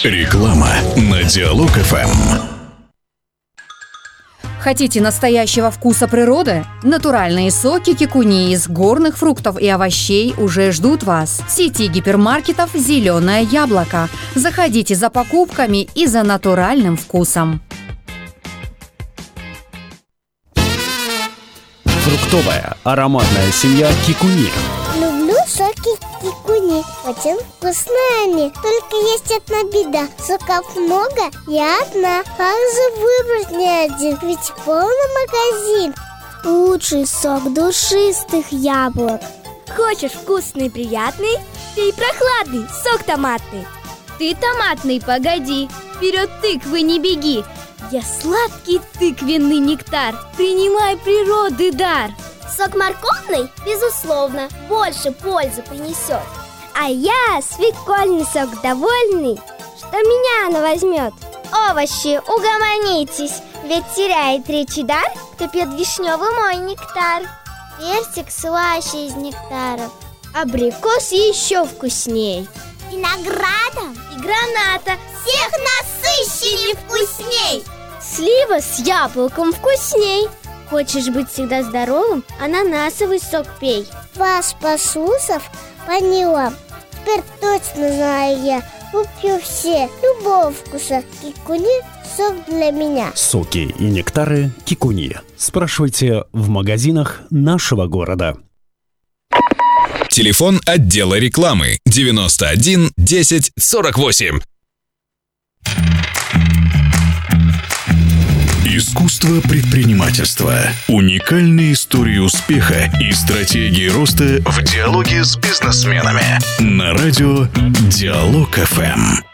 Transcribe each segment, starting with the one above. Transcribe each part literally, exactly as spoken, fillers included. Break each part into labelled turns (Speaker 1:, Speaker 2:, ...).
Speaker 1: Реклама на Диалог эф эм.
Speaker 2: Хотите настоящего вкуса природы? Натуральные соки кикуни из горных фруктов и овощей уже ждут вас. В сети гипермаркетов «Зеленое яблоко». Заходите за покупками и за натуральным вкусом.
Speaker 3: Фруктовая ароматная семья кикуни.
Speaker 4: Люблю соки кикуни. Очень вкусные они. Только есть одна беда. Соков много, я одна. Как же выбрать не один? Ведь полный магазин. Лучший сок душистых яблок.
Speaker 5: Хочешь вкусный и приятный? Пей прохладный сок томатный.
Speaker 6: Ты томатный, погоди. Вперед тыквы не беги. Я сладкий тыквенный нектар. Принимай природы дар.
Speaker 5: Сок морковный, безусловно, больше пользы принесет. А я свекольный сок довольный, что меня она возьмет. Овощи, угомонитесь, ведь теряет речи дар, кто пьет вишневый мой нектар. Персик слаще из нектаров, абрикос еще вкусней. Виноградом и граната всех насыщеннее вкусней. Слива с яблоком вкусней. Хочешь быть всегда здоровым? Ананасовый сок пей.
Speaker 4: Вас, послушав, поняла. Теперь точно знаю я. Куплю все любого вкуса кикуни сок для меня.
Speaker 3: Соки и нектары кикуни. Спрашивайте в магазинах нашего города.
Speaker 1: Телефон отдела рекламы девяносто один десять сорок восемь. Искусство предпринимательства. Уникальные истории успеха и стратегии роста в диалоге с бизнесменами. На радио Диалог эф эм.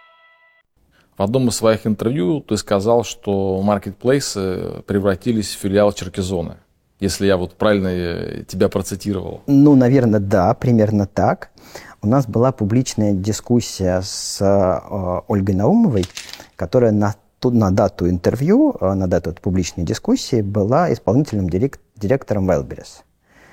Speaker 7: В одном из своих интервью ты сказал, что маркетплейсы превратились в филиал Черкизона. Если я вот правильно тебя процитировал.
Speaker 8: Ну, наверное, да, примерно так. У нас была публичная дискуссия с э, Ольгой Наумовой, которая на Тут на дату интервью, на дату публичной дискуссии была исполнительным директ, директором Wildberries.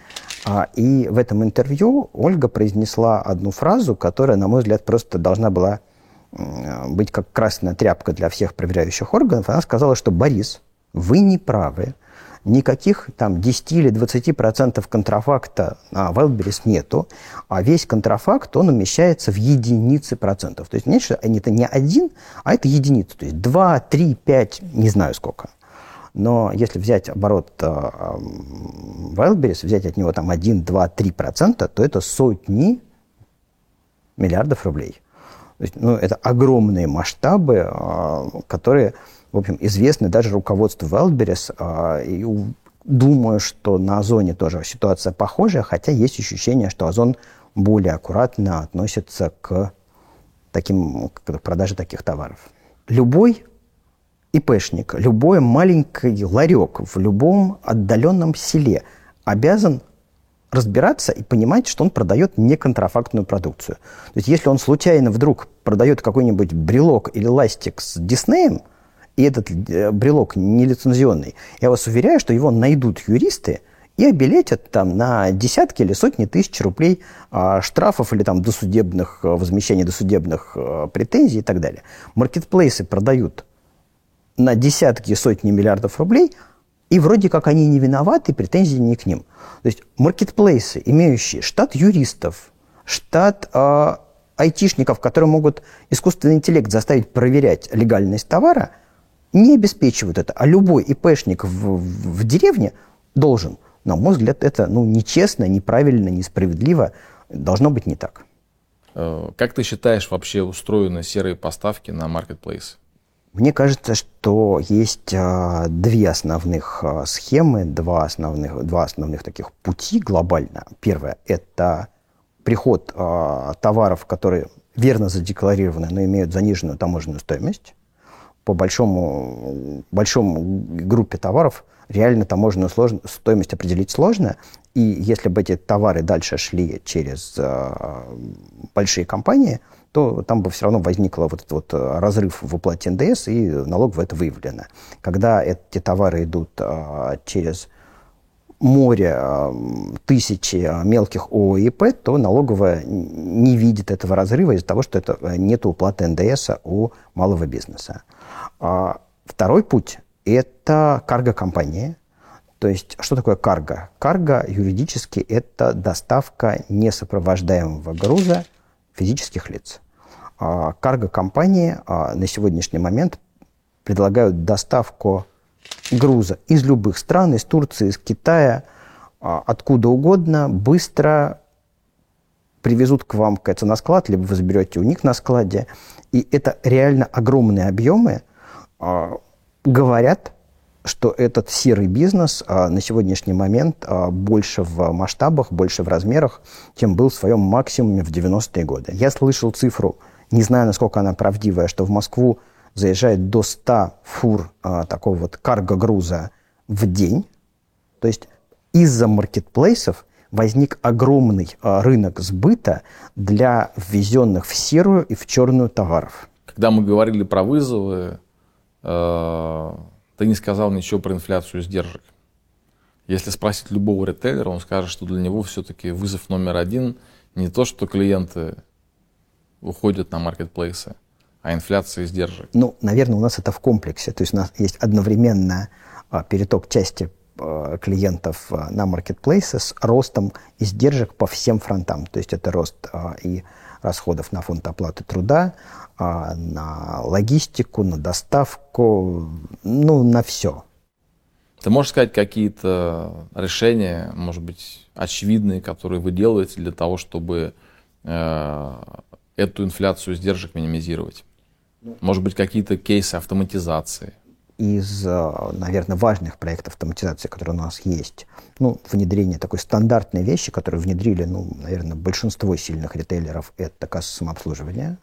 Speaker 8: И в этом интервью Ольга произнесла одну фразу, которая, на мой взгляд, просто должна была быть как красная тряпка для всех проверяющих органов. Она сказала, что «Борис, вы не правы. Никаких там десять или двадцать процентов контрафакта на Wildberries нету, а весь контрафакт, он умещается в единицы процентов. То есть, понимаете, что это не один, а это единица. То есть два, три, пять, не знаю сколько. Но если взять оборот э, Wildberries, взять от него там один, два, три процента, то это сотни миллиардов рублей. То есть, ну, это огромные масштабы, э, которые... В общем, известны даже руководству Wildberries. Э, и у, думаю, что на Озоне тоже ситуация похожая, хотя есть ощущение, что Озон более аккуратно относится к, таким, к продаже таких товаров. Любой ИПшник, любой маленький ларек в любом отдаленном селе обязан разбираться и понимать, что он продает неконтрафактную продукцию. То есть, если он случайно вдруг продает какой-нибудь брелок или ластик с Диснеем, и этот брелок нелицензионный, я вас уверяю, что его найдут юристы и обелетят там на десятки или сотни тысяч рублей а, штрафов или там досудебных, возмещения досудебных а, претензий и так далее. Маркетплейсы продают на десятки и сотни миллиардов рублей, и вроде как они не виноваты, претензий не к ним. То есть маркетплейсы, имеющие штат юристов, штат а, айтишников, которые могут искусственный интеллект заставить проверять легальность товара, не обеспечивают это. А любой ИПшник в, в, в деревне должен. На мой взгляд, это ну, нечестно, неправильно, несправедливо. Должно быть не так.
Speaker 7: Как ты считаешь, вообще устроены серые поставки на маркетплейс?
Speaker 8: Мне кажется, что есть а, две основных а, схемы, два основных, два основных таких пути глобально. Первое – это приход а, товаров, которые верно задекларированы, но имеют заниженную таможенную стоимость. По большому, большому группе товаров реально таможенную сложно, стоимость определить сложно. И если бы эти товары дальше шли через э, большие компании, то там бы все равно возник вот этот вот разрыв в уплате эн дэ эс, и налог в это выявлено. Когда эти товары идут э, через море, тысячи мелких ООО и ИП, то налоговая не видит этого разрыва из-за того, что это нет уплаты эн дэ эса у малого бизнеса. Второй путь – это карго-компания. То есть, что такое карго? Карго юридически – это доставка несопровождаемого груза физических лиц. Карго-компании на сегодняшний момент предлагают доставку груза из любых стран, из Турции, из Китая, откуда угодно, быстро привезут к вам, кажется, на склад, либо вы заберете у них на складе. И это реально огромные объемы. Говорят, что этот серый бизнес на сегодняшний момент больше в масштабах, больше в размерах, чем был в своем максимуме в девяностые годы. Я слышал цифру, не знаю, насколько она правдивая, что в Москву заезжает до ста фур а, такого вот карго-груза в день. То есть из-за маркетплейсов возник огромный а, рынок сбыта для ввезенных в серую и в черную товаров.
Speaker 7: Когда мы говорили про вызовы, э, ты не сказал ничего про инфляцию издержек. Если спросить любого ритейлера, он скажет, что для него все-таки вызов номер один не то, что клиенты уходят на маркетплейсы, а инфляция издержек.
Speaker 8: Ну, наверное, у нас это в комплексе. То есть у нас есть одновременно а, переток части а, клиентов а, на маркетплейсы с ростом издержек по всем фронтам. То есть это рост а, и расходов на фонд оплаты труда, а, на логистику, на доставку, ну, на все.
Speaker 7: Ты можешь сказать какие-то решения, может быть, очевидные, которые вы делаете для того, чтобы э, эту инфляцию издержек минимизировать? Может быть, какие-то кейсы автоматизации?
Speaker 8: Из, наверное, важных проектов автоматизации, которые у нас есть, ну, внедрение такой стандартной вещи, которую внедрили, ну, наверное, большинство сильных ритейлеров, это касса самообслуживания.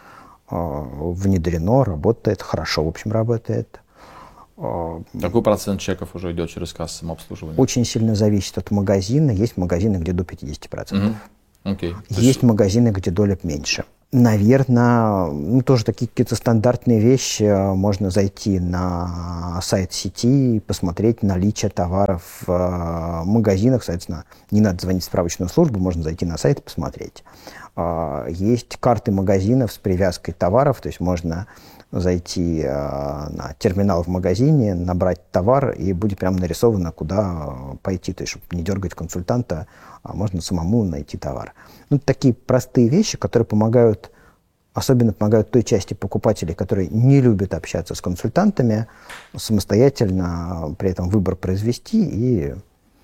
Speaker 8: Внедрено, работает, хорошо, в общем, работает.
Speaker 7: Какой процент чеков уже идет через кассу самообслуживания?
Speaker 8: Очень сильно зависит от магазина. Есть магазины, где до пятьдесят процентов.
Speaker 7: Угу. Okay.
Speaker 8: Есть
Speaker 7: есть
Speaker 8: магазины, где доля меньше. Наверное, ну, тоже такие какие-то стандартные вещи. Можно зайти на сайт сети и посмотреть наличие товаров в магазинах. Соответственно, не надо звонить в справочную службу, можно зайти на сайт и посмотреть. Есть карты магазинов с привязкой товаров, то есть можно зайти на терминал в магазине, набрать товар, и будет прямо нарисовано, куда пойти. То есть, чтобы не дергать консультанта, а можно самому найти товар. Ну, такие простые вещи, которые помогают, особенно помогают той части покупателей, которые не любят общаться с консультантами, самостоятельно при этом выбор произвести и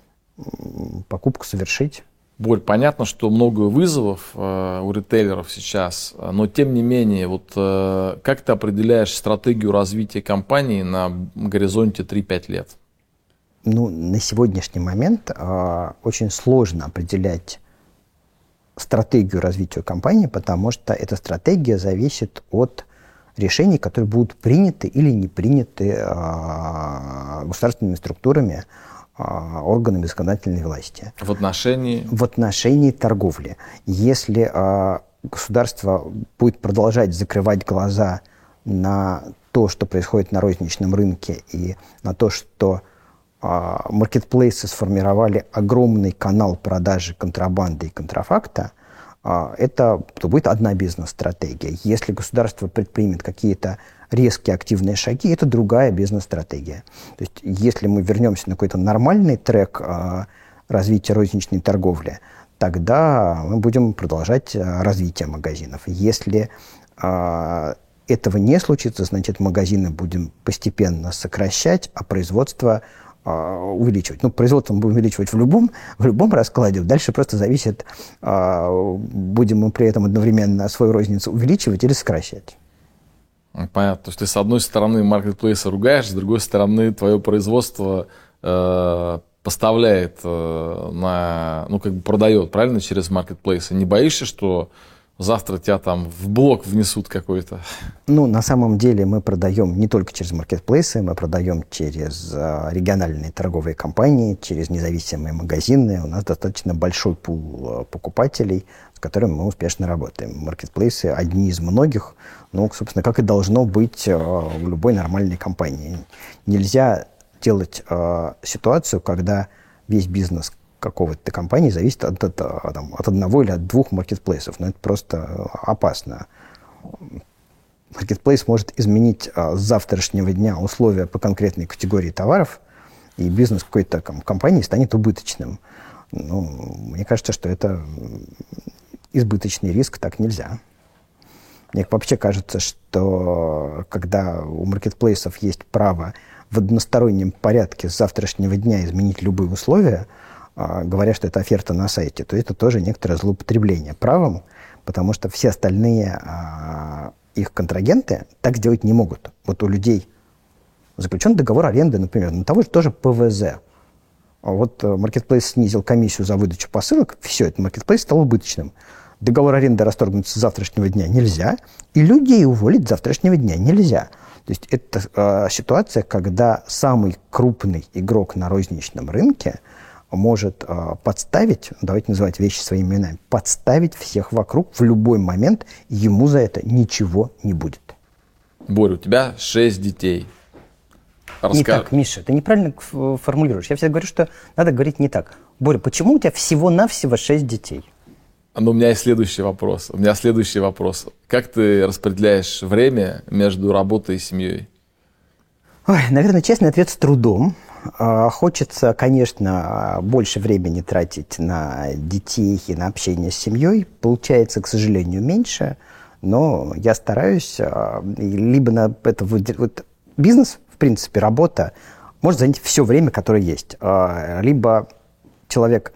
Speaker 8: покупку совершить.
Speaker 7: Борь, понятно, что много вызовов э, у ритейлеров сейчас, но тем не менее, вот э, как ты определяешь стратегию развития компании на горизонте три-пять лет?
Speaker 8: Ну, на сегодняшний момент э, очень сложно определять стратегию развития компании, потому что эта стратегия зависит от решений, которые будут приняты или не приняты э, государственными структурами, органами законодательной власти.
Speaker 7: В отношении?
Speaker 8: В отношении торговли. Если э, государство будет продолжать закрывать глаза на то, что происходит на розничном рынке, и на то, что э, маркетплейсы сформировали огромный канал продажи контрабанды и контрафакта, э, это то будет одна бизнес-стратегия. Если государство предпримет какие-то резкие активные шаги, это другая бизнес-стратегия. То есть, если мы вернемся на какой-то нормальный трек э, развития розничной торговли, тогда мы будем продолжать э, развитие магазинов. Если э, этого не случится, значит, магазины будем постепенно сокращать, а производство э, увеличивать. Ну, производство мы будем увеличивать в любом, в любом раскладе. Дальше просто зависит, э, будем мы при этом одновременно свою розницу увеличивать или сокращать.
Speaker 7: Понятно. То есть ты с одной стороны маркетплейсы ругаешь, с другой стороны твое производство э, поставляет э, на, ну как бы продает, правильно, через маркетплейсы. Не боишься, что завтра тебя там в блок внесут какой-то?
Speaker 8: Ну, на самом деле мы продаем не только через маркетплейсы, мы продаем через э, региональные торговые компании, через независимые магазины. У нас достаточно большой пул э, покупателей, с которыми мы успешно работаем. Маркетплейсы одни из многих, ну, собственно, как и должно быть э, в любой нормальной компании. Нельзя делать э, ситуацию, когда весь бизнес какого-то компании зависит от, от, там, от одного или от двух маркетплейсов. Но это просто опасно. Маркетплейс может изменить а, с завтрашнего дня условия по конкретной категории товаров, и бизнес какой-то там, компании станет убыточным. Ну, мне кажется, что это избыточный риск, так нельзя. Мне вообще кажется, что когда у маркетплейсов есть право в одностороннем порядке с завтрашнего дня изменить любые условия, а, говоря, что это оферта на сайте, то это тоже некоторое злоупотребление правом, потому что все остальные а, их контрагенты так сделать не могут. Вот у людей заключен договор аренды, например, на того же тоже ПВЗ. Вот маркетплейс снизил комиссию за выдачу посылок, все, этот маркетплейс стал убыточным. Договор аренды расторгнуть с завтрашнего дня нельзя, и людей уволить с завтрашнего дня нельзя. То есть это э, ситуация, когда самый крупный игрок на розничном рынке может э, подставить, давайте называть вещи своими именами, подставить всех вокруг в любой момент, и ему за это ничего не будет.
Speaker 7: Боря, у тебя шесть детей. Раска...
Speaker 8: Не так, Миша, ты неправильно формулируешь. Я всегда говорю, что надо говорить не так. Боря, почему у тебя всего-навсего шесть детей?
Speaker 7: Но у меня есть следующий вопрос. У меня следующий вопрос. Как ты распределяешь время между работой и семьей?
Speaker 8: Ой, наверное, честный ответ — с трудом. Хочется, конечно, больше времени тратить на детей и на общение с семьей. Получается, к сожалению, меньше. Но я стараюсь. Либо на это... Вот бизнес, в принципе, работа может занять все время, которое есть. Либо человек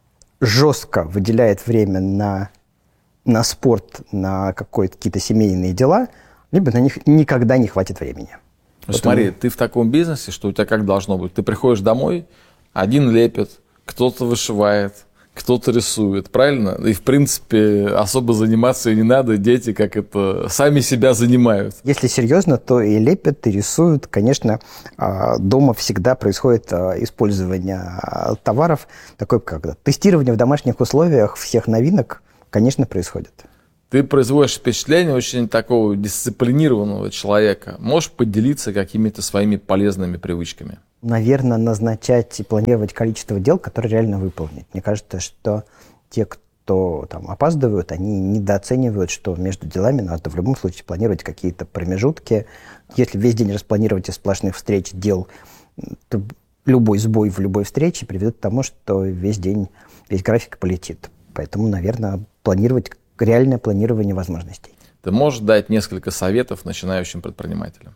Speaker 8: жестко выделяет время на, на спорт, на какие-то семейные дела, либо на них никогда не хватит времени.
Speaker 7: Ну, смотри, ты в таком бизнесе, что у тебя как должно быть? Ты приходишь домой, один лепит, кто-то вышивает, кто-то рисует, правильно? И, в принципе, особо заниматься и не надо, дети как это сами себя занимают.
Speaker 8: Если серьезно, то и лепят, и рисуют. Конечно, дома всегда происходит использование товаров, такое как тестирование в домашних условиях всех новинок, конечно, происходит.
Speaker 7: Ты производишь впечатление очень такого дисциплинированного человека. Можешь поделиться какими-то своими полезными привычками?
Speaker 8: Наверное, назначать и планировать количество дел, которые реально выполнить. Мне кажется, что те, кто там опаздывают, они недооценивают, что между делами надо в любом случае планировать какие-то промежутки. Если весь день распланировать из сплошных встреч, дел, то любой сбой в любой встрече приведет к тому, что весь день, весь график полетит. Поэтому, наверное, планировать, реальное планирование возможностей.
Speaker 7: Ты можешь дать несколько советов начинающим предпринимателям?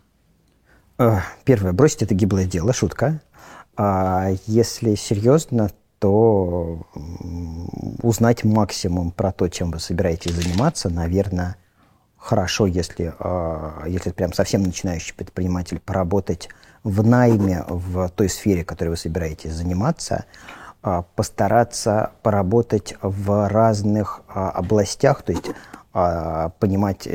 Speaker 8: Первое. Бросить это гиблое дело. Шутка. А если серьезно, то узнать максимум про то, чем вы собираетесь заниматься. Наверное, хорошо, если, если прям совсем начинающий предприниматель, поработать в найме в той сфере, которой вы собираетесь заниматься. Постараться поработать в разных областях, то есть понимать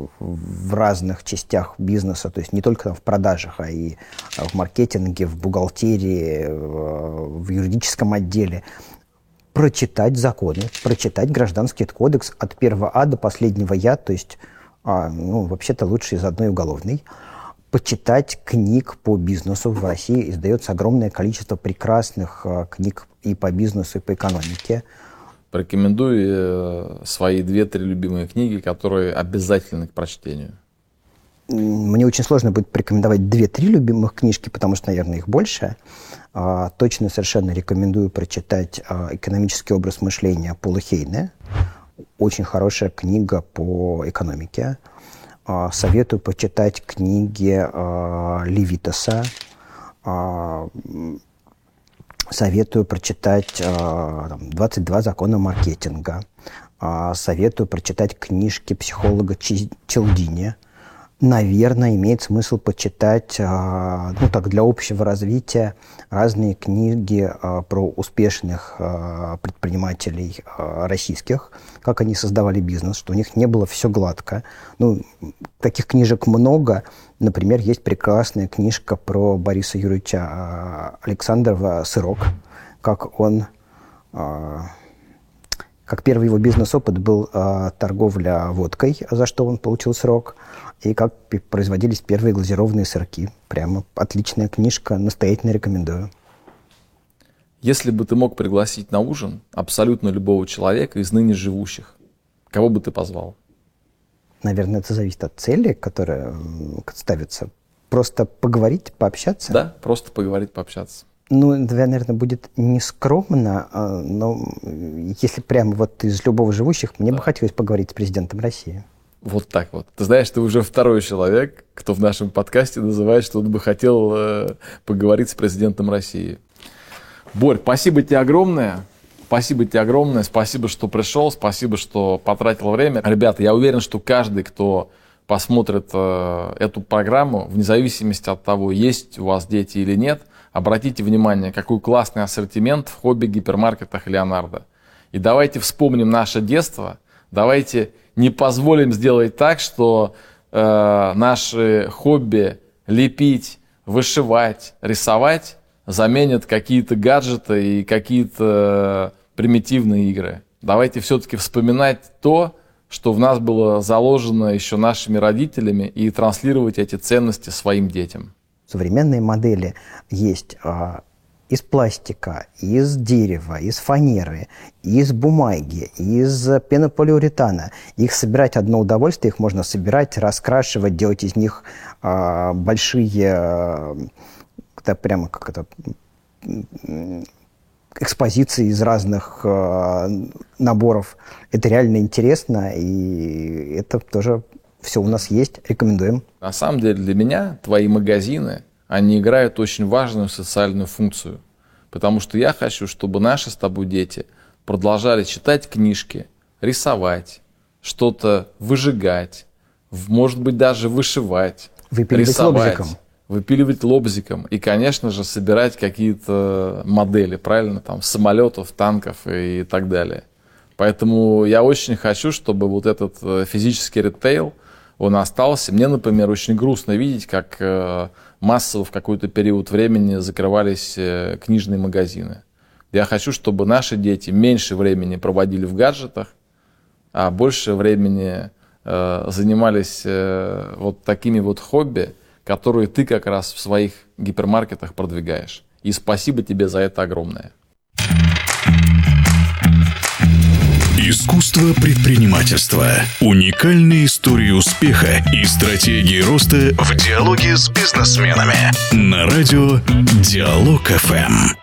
Speaker 8: в разных частях бизнеса, то есть не только в продажах, а и в маркетинге, в бухгалтерии, в юридическом отделе. Прочитать законы, прочитать Гражданский кодекс от первого А до последнего Я, то есть, ну, вообще-то лучше из одной уголовной. Почитать книг по бизнесу. В России издается огромное количество прекрасных книг и по бизнесу, и по экономике.
Speaker 7: Порекомендуй свои две-три любимые книги, которые обязательны к прочтению.
Speaker 8: Мне очень сложно будет порекомендовать две-три любимых книжки, потому что, наверное, их больше. Точно совершенно рекомендую прочитать «Экономический образ мышления» Пола Хейне. Очень хорошая книга по экономике. Советую почитать книги Левитаса. Советую прочитать «двадцать два закона маркетинга». Советую прочитать книжки психолога Челдини. Наверное, имеет смысл почитать, ну так, для общего развития разные книги про успешных предпринимателей российских, как они создавали бизнес, что у них не было все гладко. Ну, таких книжек много. Например, есть прекрасная книжка про Бориса Юрьевича Александрова «Сырок», как он... Как первый его бизнес-опыт был э, торговля водкой, за что он получил срок, и как производились первые глазированные сырки. Прямо отличная книжка, настоятельно рекомендую.
Speaker 7: Если бы ты мог пригласить на ужин абсолютно любого человека из ныне живущих, кого бы ты позвал?
Speaker 8: Наверное, это зависит от цели, которая ставится. Просто поговорить, пообщаться?
Speaker 7: Да, просто поговорить, пообщаться.
Speaker 8: Ну, наверное, будет нескромно, но если прямо вот из любого живущих, мне да. бы хотелось поговорить с президентом России.
Speaker 7: Вот так вот. Ты знаешь, ты уже второй человек, кто в нашем подкасте называет, что он бы хотел э, поговорить с президентом России. Борь, спасибо тебе огромное. Спасибо тебе огромное. Спасибо, что пришел. Спасибо, что потратил время. Ребята, я уверен, что каждый, кто посмотрит э, эту программу, вне зависимости от того, есть у вас дети или нет, обратите внимание, какой классный ассортимент в хобби-гипермаркетах Леонардо. И давайте вспомним наше детство. Давайте не позволим сделать так, что э, наши хобби лепить, вышивать, рисовать заменят какие-то гаджеты и какие-то примитивные игры. Давайте все-таки вспоминать то, что в нас было заложено еще нашими родителями, и транслировать эти ценности своим детям.
Speaker 8: Современные модели есть а, из пластика, из дерева, из фанеры, из бумаги, из пенополиуретана. Их собирать одно удовольствие, их можно собирать, раскрашивать, делать из них а, большие, а, это прямо как это, экспозиции из разных а, наборов. Это реально интересно, и это тоже все у нас есть, рекомендуем.
Speaker 7: На самом деле для меня твои магазины, они играют очень важную социальную функцию. Потому что я хочу, чтобы наши с тобой дети продолжали читать книжки, рисовать, что-то выжигать, может быть, даже вышивать,
Speaker 8: выпиливать
Speaker 7: рисовать,
Speaker 8: лобзиком.
Speaker 7: выпиливать лобзиком и, конечно же, собирать какие-то модели, правильно, там, самолетов, танков и так далее. Поэтому я очень хочу, чтобы вот этот физический ритейл, он остался. Мне, например, очень грустно видеть, как массово в какой-то период времени закрывались книжные магазины. Я хочу, чтобы наши дети меньше времени проводили в гаджетах, а больше времени э, занимались э, вот такими вот хобби, которые ты как раз в своих гипермаркетах продвигаешь. И спасибо тебе за это огромное.
Speaker 1: Искусство предпринимательства. Уникальные истории успеха и стратегии роста в диалоге с бизнесменами. На радио Диалог эф эм.